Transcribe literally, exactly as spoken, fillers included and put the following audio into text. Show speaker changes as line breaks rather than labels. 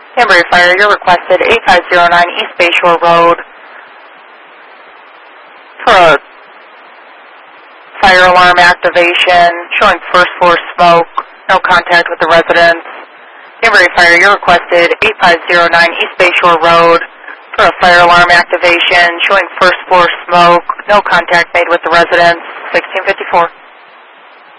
Danbury Fire, you're requested eight five zero nine East Bayshore Road for a fire alarm activation, showing first floor smoke, no contact with the residents. Danbury Fire, you're requested eight five zero nine East Bayshore Road for a fire alarm activation, showing first floor smoke, no contact made with the residents, sixteen fifty-four.